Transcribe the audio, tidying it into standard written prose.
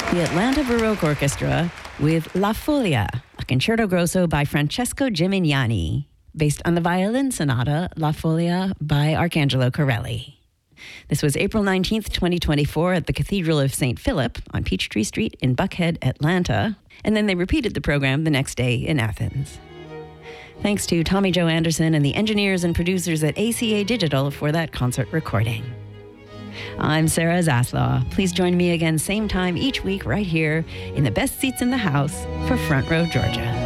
The Atlanta Baroque Orchestra with La Folia, a concerto grosso by Francesco Gimignani, based on the violin sonata La Folia by Arcangelo Corelli. This was April 19th, 2024 at the Cathedral of St. Philip on Peachtree Street in Buckhead, Atlanta, and then they repeated the program the next day in Athens. Thanks to Tommy Joe Anderson and the engineers and producers at ACA Digital for that concert recording. I'm Sarah Zaslaw. Please join me again same time each week right here in the best seats in the house for Front Row Georgia.